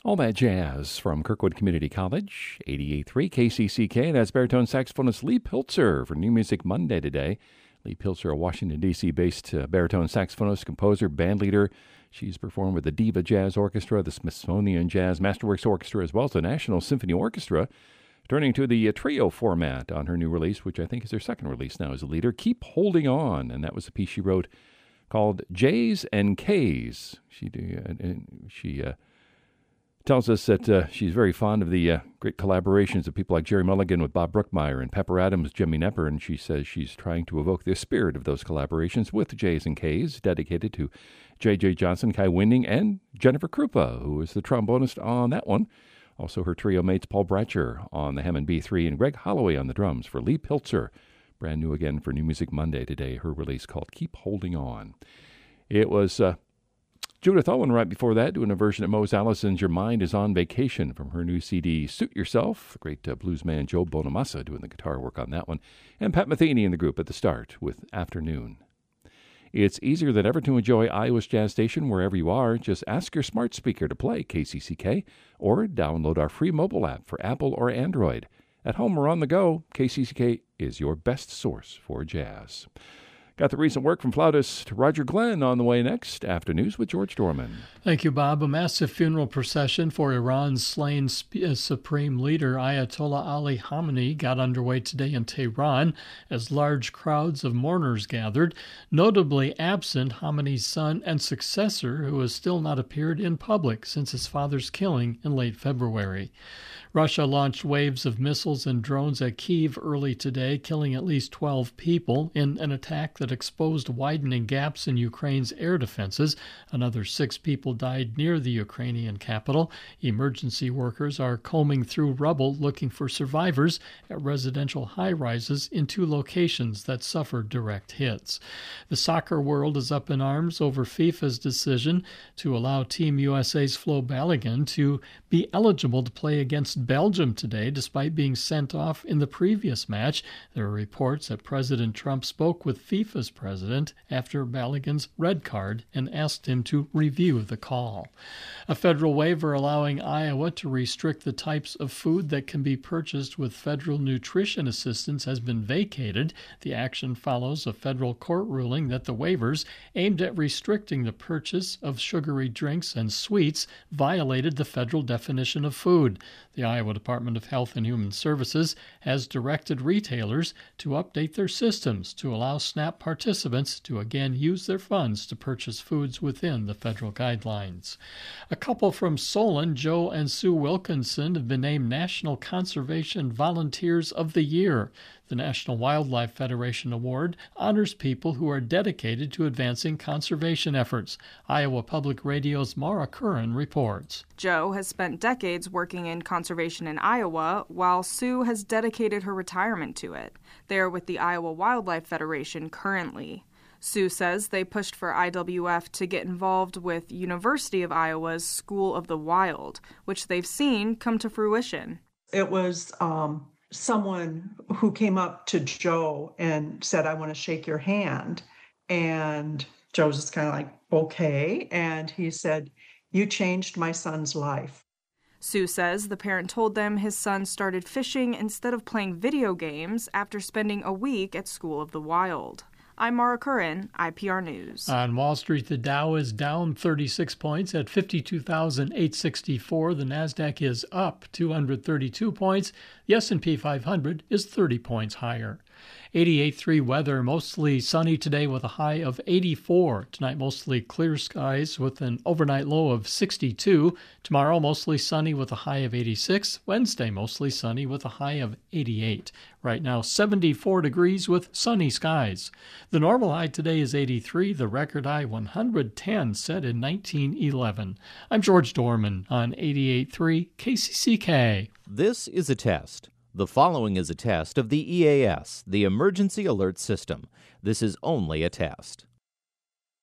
All that jazz from Kirkwood Community College, 88.3 KCCK. That's baritone saxophonist Lee Pilzer for New Music Monday today. Lee Pilzer, a Washington, D.C.-based baritone saxophonist, composer, bandleader. She's performed with the Diva Jazz Orchestra, the Smithsonian Jazz Masterworks Orchestra, as well as the National Symphony Orchestra. Turning to the trio format on her new release, which I think is her second release now as a leader, Keep Holding On. And that was a piece she wrote called J's and K's. She tells us that she's very fond of the great collaborations of people like Jerry Mulligan with Bob Brookmeyer and Pepper Adams, Jimmy Knepper, and she says she's trying to evoke the spirit of those collaborations with J's and K's, dedicated to J.J. Johnson, Kai Winding, and Jennifer Krupa, who is the trombonist on that one. Also her trio mates Paul Bratcher on the Hammond B3 and Greg Holloway on the drums for Lee Pilzer. Brand new again for New Music Monday today, her release called Keep Holding On. It was Judith Owen right before that, doing a version of Mose Allison's Your Mind is on Vacation from her new CD, Suit Yourself. The great bluesman Joe Bonamassa doing the guitar work on that one. And Pat Metheny in the group at the start with Afternoon. It's easier than ever to enjoy Iowa's Jazz Station wherever you are. Just ask your smart speaker to play KCCK or download our free mobile app for Apple or Android. At home or on the go, KCCK is your best source for jazz. Got the recent work from flautist Roger Glenn on the way next. After News with George Dorman. Thank you, Bob. A massive funeral procession for Iran's slain supreme leader Ayatollah Ali Khamenei got underway today in Tehran as large crowds of mourners gathered, notably absent Khamenei's son and successor, who has still not appeared in public since his father's killing in late February. Russia launched waves of missiles and drones at Kyiv early today, killing at least 12 people in an attack that exposed widening gaps in Ukraine's air defenses. Another 6 people died near the Ukrainian capital. Emergency workers are combing through rubble looking for survivors at residential high-rises in 2 locations that suffered direct hits. The soccer world is up in arms over FIFA's decision to allow Team USA's Flo Balogun to be eligible to play against Belgium today, despite being sent off in the previous match. There are reports that President Trump spoke with FIFA's president after Balogun's red card and asked him to review the call. A federal waiver allowing Iowa to restrict the types of food that can be purchased with federal nutrition assistance has been vacated. The action follows a federal court ruling that the waivers, aimed at restricting the purchase of sugary drinks and sweets, violated the federal definition of food. The Iowa Department of Health and Human Services has directed retailers to update their systems to allow SNAP participants to again use their funds to purchase foods within the federal guidelines. A couple from Solon, Joe and Sue Wilkinson, have been named National Conservation Volunteers of the Year. The National Wildlife Federation Award honors people who are dedicated to advancing conservation efforts. Iowa Public Radio's Mara Curran reports. Joe has spent decades working in conservation in Iowa, while Sue has dedicated her retirement to it. They are with the Iowa Wildlife Federation currently. Sue says they pushed for IWF to get involved with University of Iowa's School of the Wild, which they've seen come to fruition. It was someone who came up to Joe and said, "I want to shake your hand." And Joe was just kind of like, okay. And he said, "You changed my son's life." Sue says the parent told them his son started fishing instead of playing video games after spending a week at School of the Wild. I'm Mara Curran, IPR News. On Wall Street, the Dow is down 36 points at 52,864. The Nasdaq is up 232 points. The S&P 500 is 30 points higher. 88.3 weather, mostly sunny today with a high of 84. Tonight, mostly clear skies with an overnight low of 62. Tomorrow, mostly sunny with a high of 86. Wednesday, mostly sunny with a high of 88. Right now, 74 degrees with sunny skies. The normal high today is 83. The record high, 110, set in 1911. I'm George Dorman on 88.3 KCCK. This is a test. The following is a test of the EAS, the Emergency Alert System. This is only a test.